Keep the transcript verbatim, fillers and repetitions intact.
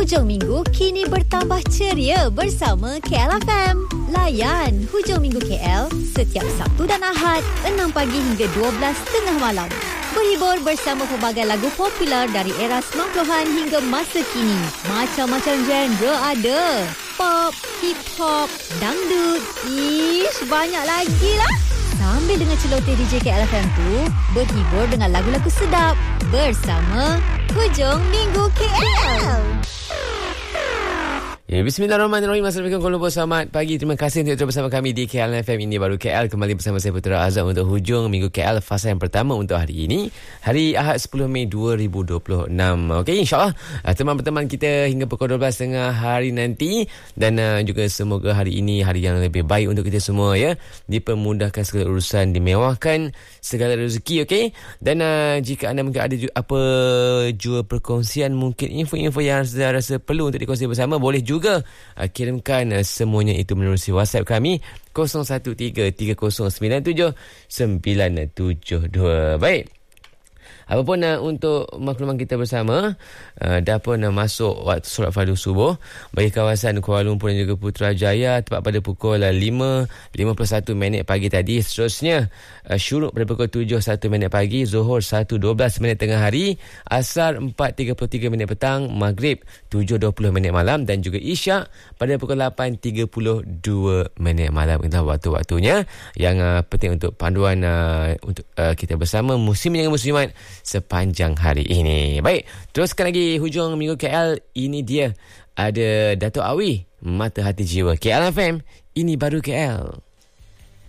Hujung minggu kini bertambah ceria bersama K L F M. Layan Hujung Minggu K L setiap Sabtu dan Ahad enam pagi hingga dua belas tengah malam. Berhibur bersama pelbagai lagu popular dari era sembilan puluhan hingga masa kini. Macam-macam genre ada. Pop, hip hop, dangdut, ish, banyak lagi lah. Sambil dengan celoteh D J K L F M tu, berhibur dengan lagu-lagu sedap bersama Hujung Minggu K L. Ya, Bismillahirrahmanirrahim. Assalamualaikum Kuala Lumpur. Selamat pagi. Terima kasih untuk terus bersama kami di K L F M. Ini baru K L. Kembali bersama saya Putra Azam untuk Hujung Minggu K L, fasa yang pertama untuk hari ini, hari Ahad sepuluh Mei dua ribu dua puluh enam. Okey, insyaAllah teman-teman kita hingga pukul dua belas tiga puluh hari nanti. Dan uh, juga semoga hari ini hari yang lebih baik untuk kita semua, ya. Dipermudahkan segala urusan, dimewahkan segala rezeki, okey. Dan uh, jika anda mungkin ada ju- apa jua perkongsian, mungkin info-info yang anda rasa perlu untuk dikongsi bersama, boleh juga juga uh, kirimkan uh, semuanya itu menerusi WhatsApp kami kosong satu tiga tiga kosong sembilan tujuh sembilan tujuh dua. Baik, apapun uh, untuk makluman kita bersama, uh, dah pun uh, masuk waktu solat fardu subuh bagi kawasan Kuala Lumpur dan juga Putrajaya tepat pada pukul uh, lima lima puluh satu minit pagi tadi. Seterusnya uh, syuruk pada pukul tujuh satu minit pagi, Zuhur satu dua belas minit tengah hari, Asar empat tiga puluh tiga minit petang, Maghrib tujuh dua puluh minit malam dan juga Isyak pada pukul lapan tiga puluh dua minit malam. Itulah waktu-waktunya yang uh, penting untuk panduan uh, untuk uh, kita bersama muslim yang muslimat sepanjang hari ini. Baik, teruskan lagi Hujung Minggu K L. Ini dia, ada Dato' Awi, Mata Hati Jiwa. K L F M, ini baru K L.